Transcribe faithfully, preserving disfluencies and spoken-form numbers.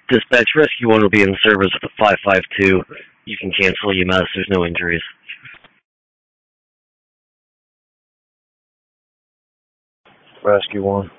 Dispatch, Rescue one will be in service with a five five two. You can cancel E M S. There's no injuries. Rescue one.